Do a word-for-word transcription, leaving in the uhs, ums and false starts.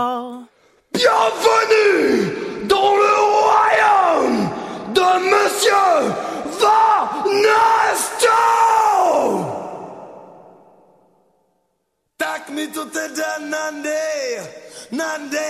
Bienvenue dans le royaume de Monsieur Vanesto! Tak mi to teda nande, nande.